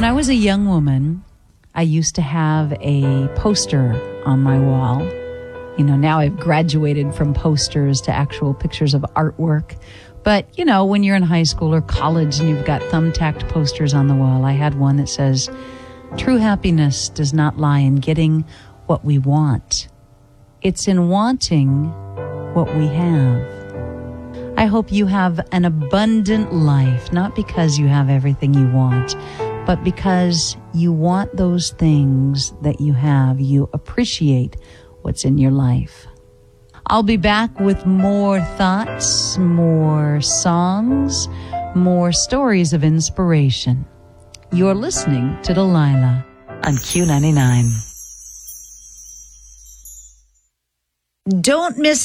When I was a young woman, I used to have a poster on my wall. You know, now I've graduated from posters to actual pictures of artwork. But, you know, when you're in high school or college and you've got thumbtacked posters on the wall, I had one that says, "True happiness does not lie in getting what we want. It's in wanting what we have." I hope you have an abundant life, not because you have everything you want, but because you want those things that you have. You appreciate what's in your life. I'll be back with more thoughts, more songs, more stories of inspiration. You're listening to Delilah on Q99. Don't miss